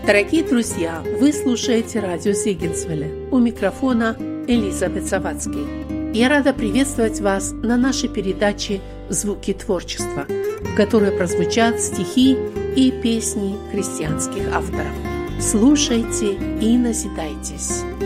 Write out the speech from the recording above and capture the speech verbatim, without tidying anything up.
Дорогие друзья, вы слушаете радио Зегенсвелля. У микрофона Элизабет Завадский. Я рада приветствовать вас на нашей передаче «Звуки творчества», в которой прозвучат стихи и песни христианских авторов. Слушайте и назидайтесь.